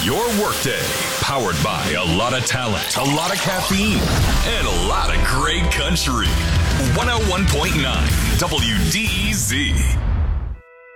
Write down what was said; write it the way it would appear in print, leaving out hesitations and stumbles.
your workday. Powered by a lot of talent, a lot of caffeine, and a lot of great country. 101.9 WDEZ.